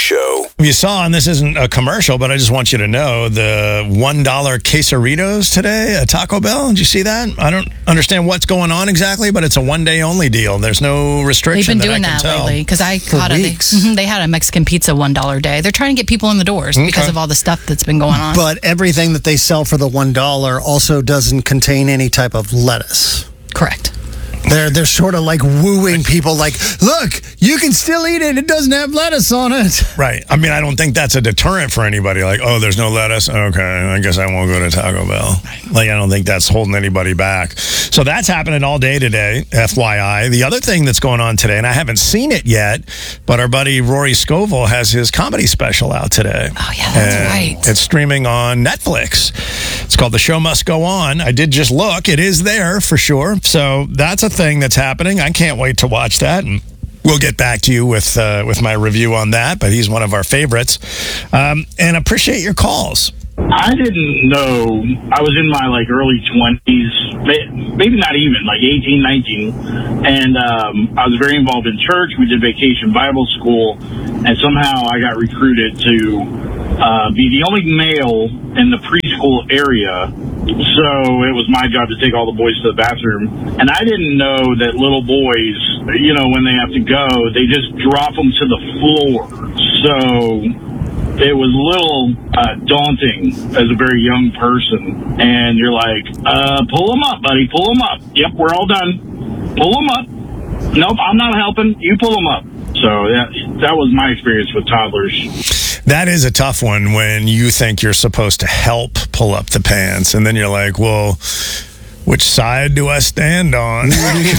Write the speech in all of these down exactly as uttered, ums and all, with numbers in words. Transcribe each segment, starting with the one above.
Show. You saw, and this isn't a commercial, but I just want you to know, the one dollar quesaritos today at Taco Bell. Did you see that? I don't understand what's going on exactly, but it's a one-day only deal. There's no restriction. They've been doing that, I that can tell. lately because I caught it. They, mm-hmm, they had a Mexican pizza one dollar day. They're trying to get people in the doors Okay. because of all the stuff that's been going on. But everything that they sell for the one dollar also doesn't contain any type of lettuce. Correct. They're they're sort of like wooing people, like, look, you can still eat it. It doesn't have lettuce on it. Right. I mean, I don't think that's a deterrent for anybody. Like, oh, there's no lettuce. Okay, I guess I won't go to Taco Bell. Like, I don't think that's holding anybody back. So that's happening all day today, F Y I. The other thing that's going on today, and I haven't seen it yet, but our buddy Rory Scovel has his comedy special out today. Oh, yeah, that's And right. It's streaming on Netflix. It's called The Show Must Go On. I did just look. It is there for sure. So that's a thing that's happening. I can't wait to watch that. And we'll get back to you with uh, with my review on that, but he's one of our favorites. Um, and appreciate your calls. I didn't know. I was in my like early twenties, maybe not even like eighteen, nineteen, and um, I was very involved in church. We did Vacation Bible School, and somehow I got recruited to uh, be the only male in the preschool area. So it was my job to take all the boys to the bathroom, and I didn't know that little boys, you know, when they have to go, they just drop them to the floor. So it was a little uh, daunting as a very young person. And you're like, uh, pull them up, buddy, pull them up. Yep, we're all done. Pull them up. Nope, I'm not helping. You pull them up. So that, that was my experience with toddlers. That is a tough one when you think you're supposed to help pull up the pants, and then you're like, well, which side do I stand on?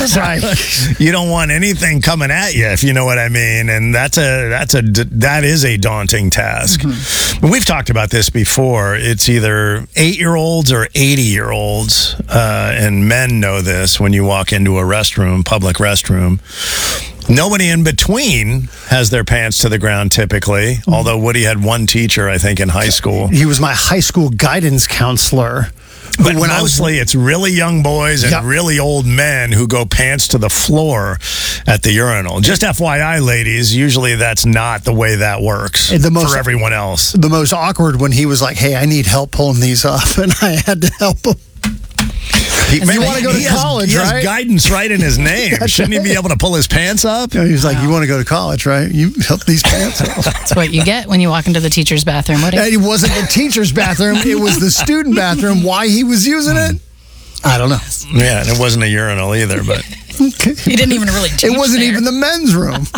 You don't want anything coming at you, if you know what I mean. And that's a that's a that is a daunting task. Mm-hmm. We've talked about this before. It's either eight-year-olds or eighty-year-olds, uh, and men know this. When you walk into a restroom, public restroom, nobody in between has their pants to the ground typically. Mm-hmm. Although Woody had one teacher, I think, in high school. He was my high school guidance counselor. But when mostly I was, it's really young boys and yep. really old men who go pants to the floor at the urinal. Just F Y I, ladies, usually that's not the way that works the most, for everyone else. The most awkward when he was like, hey, I need help pulling these up, and I had to help him. He, you want to go to he college, has, right? He has guidance right in his name. Shouldn't he be able to pull his pants up? He was like, you want to go to college, right? You help these pants up. That's what you get when you walk into the teacher's bathroom. What It wasn't the teacher's bathroom. It was the student bathroom. Why he was using it, I don't know. Yeah, and it wasn't a urinal either, but... He didn't even really teach It wasn't there. even the men's room.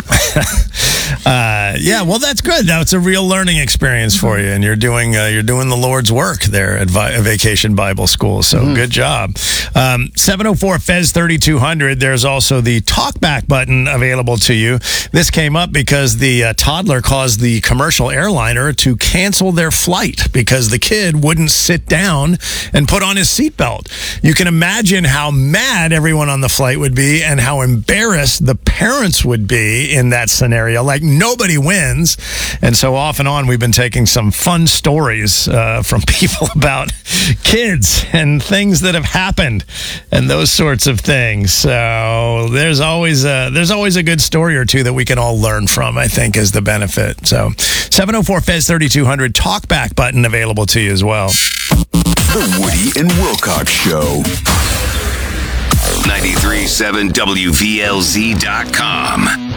uh, yeah, well, that's good. Now it's a real learning experience for you, and you're doing uh, you're doing the Lord's work there at Vi- Vacation Bible School. So mm. good job. Um, seven oh four F E Z thirty-two hundred. There's also the talkback button available to you. This came up because the uh, toddler caused the commercial airliner to cancel their flight because the kid wouldn't sit down and put on his seatbelt. You can imagine how mad everyone on the flight would be, and how embarrassed the parents would be in that scenario. Like, nobody wins. And so off and on, we've been taking some fun stories uh, from people about kids and things that have happened and those sorts of things. So there's always a, there's always a good story or two that we can all learn from, I think, is the benefit. So seven oh four F E Z thirty-two hundred, talkback button available to you as well. The Woody and Wilcox Show. ninety-three point seven W V L Z dot com.